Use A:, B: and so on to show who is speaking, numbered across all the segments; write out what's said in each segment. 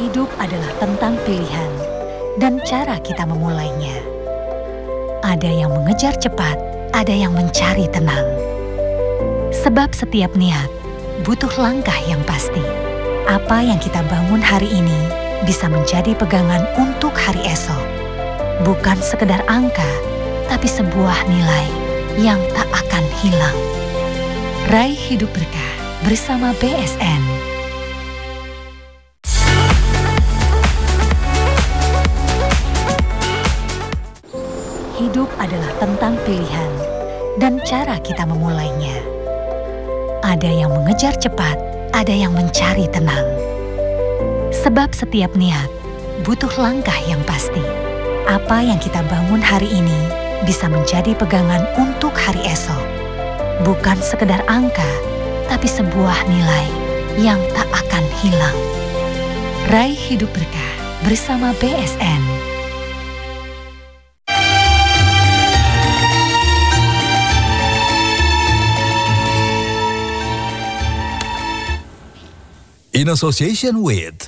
A: Hidup adalah tentang pilihan dan cara kita memulainya. Ada yang mengejar cepat, ada yang mencari tenang. Sebab setiap niat butuh langkah yang pasti. Apa yang kita bangun hari ini bisa menjadi pegangan untuk hari esok. Bukan sekedar angka, tapi sebuah nilai yang tak akan hilang. Raih hidup berkah bersama BSN. Hidup adalah tentang pilihan dan cara kita memulainya. Ada yang mengejar cepat, ada yang mencari tenang. Sebab setiap niat butuh langkah yang pasti. Apa yang kita bangun hari ini bisa menjadi pegangan untuk hari esok. Bukan sekedar angka, tapi sebuah nilai yang tak akan hilang. Raih hidup berkah bersama BSN.
B: In association with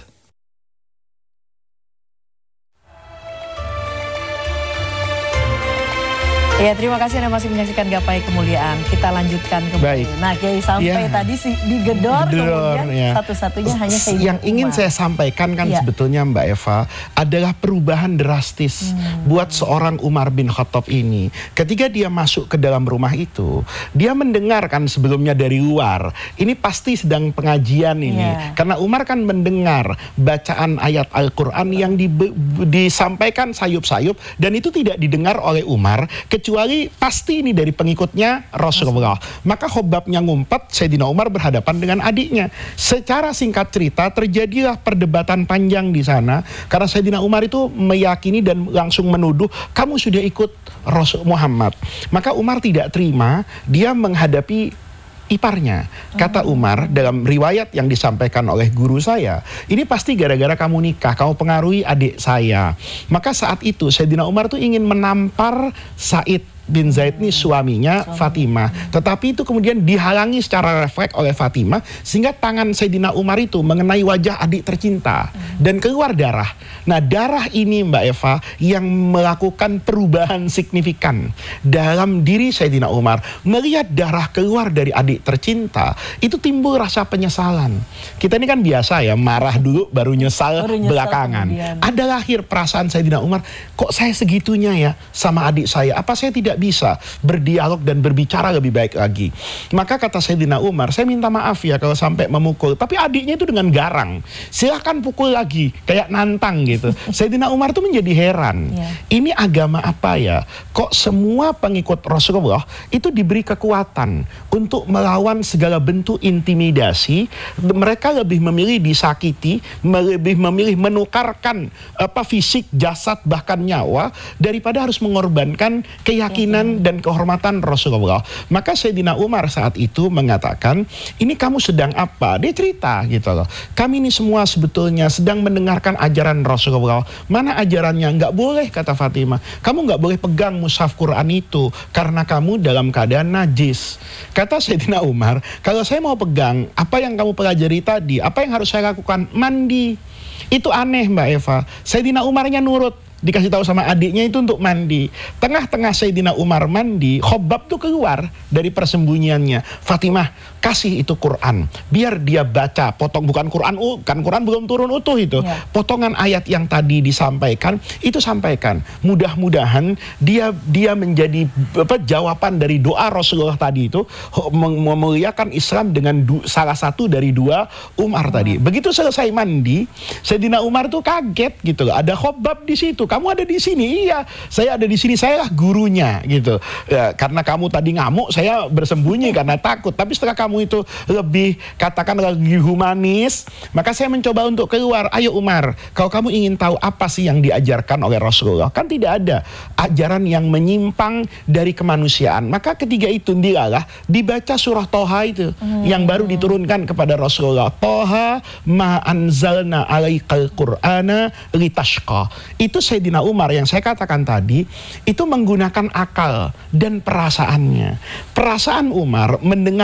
C: Ya, terima kasih Anda masih menyaksikan Gapai Kemuliaan. Kita lanjutkan kembali. Nah, Kiai sampai tadi digedor kemudian satu-satunya hanya Sayyidina
D: yang ingin
C: Umar.
D: saya sampaikan kan sebetulnya Mbak Eva adalah perubahan drastis buat seorang Umar bin Khattab ini. Ketika dia masuk ke dalam rumah itu, dia mendengarkan sebelumnya dari luar. Ini pasti sedang pengajian ini. Karena Umar kan mendengar bacaan ayat Al-Quran yang disampaikan sayup-sayup dan itu tidak didengar oleh Umar kecuali pasti ini dari pengikutnya Rasulullah. Maka Khobabnya ngumpet, Sayyidina Umar berhadapan dengan adiknya. Secara singkat cerita terjadilah perdebatan panjang di sana karena Sayyidina Umar itu meyakini dan langsung menuduh kamu sudah ikut Rasul Muhammad. Maka Umar tidak terima, dia menghadapi iparnya. Kata Umar dalam riwayat yang disampaikan oleh guru saya, ini pasti gara-gara kamu nikah, kamu pengaruhi adik saya. Maka saat itu Sayyidina Umar tuh ingin menampar Said bin Zaid ini suaminya Fatimah. Tetapi itu kemudian dihalangi secara refleks oleh Fatimah sehingga tangan Sayyidina Umar itu mengenai wajah adik tercinta dan keluar darah. Nah, darah ini Mbak Eva yang melakukan perubahan signifikan dalam diri Sayyidina Umar. Melihat darah keluar dari adik tercinta, itu timbul rasa penyesalan. Kita ini kan biasa ya, marah dulu baru nyesal belakangan. Kemudian ada lahir perasaan Sayyidina Umar, kok saya segitunya ya sama adik saya? Apa saya tidak bisa berdialog dan berbicara lebih baik lagi? Maka kata Sayyidina Umar, saya minta maaf ya kalau sampai memukul, tapi adiknya itu dengan garang, silahkan pukul lagi, kayak nantang gitu. Sayyidina Umar tuh menjadi heran, ini agama apa ya? Kok semua pengikut Rasulullah itu diberi kekuatan untuk melawan segala bentuk intimidasi? Mereka lebih memilih disakiti, lebih memilih menukarkan fisik, jasad, bahkan nyawa daripada harus mengorbankan keyakinan dan kehormatan Rasulullah. Maka Sayyidina Umar saat itu mengatakan, ini kamu sedang apa? Dia cerita gitu loh, kami ini semua sebetulnya sedang mendengarkan ajaran Rasulullah. Mana ajarannya? Nggak boleh, kata Fatimah, kamu nggak boleh pegang mushaf Quran itu karena kamu dalam keadaan najis. Kata Sayyidina Umar, kalau saya mau pegang apa yang kamu pelajari tadi, apa yang harus saya lakukan? Mandi. Itu aneh Mbak Eva. Sayyidina Umarnya nurut, dikasih tahu sama adiknya itu untuk mandi. Tengah-tengah Sayyidina Umar mandi, Khobab tuh keluar dari persembunyiannya. Fatimah, kasih itu Quran, biar dia baca, potong, bukan Quran, kan Quran belum turun utuh itu. Potongan ayat yang tadi disampaikan, itu sampaikan. Mudah-mudahan dia menjadi jawaban dari doa Rasulullah tadi itu, memuliakan Islam dengan salah satu dari dua Umar tadi. Begitu selesai mandi, Sayyidina Umar tuh kaget gitu loh, ada Khobab di situ. Kamu ada di sini? Iya, saya ada di sini, saya lah gurunya gitu. Ya, karena kamu tadi ngamuk, saya bersembunyi karena takut. Tapi setelah kamu itu lebih, katakan lebih humanis, maka saya mencoba untuk keluar. Ayo Umar, kalau kamu ingin tahu apa sih yang diajarkan oleh Rasulullah, kan tidak ada ajaran yang menyimpang dari kemanusiaan. Maka ketiga itu dilalah dibaca surah Toha itu yang baru diturunkan kepada Rasulullah. Toha ma anzalna alaikal Qur'ana litashqa. Itu Sayyidina Umar yang saya katakan tadi, itu menggunakan akal dan perasaannya. Perasaan Umar mendengar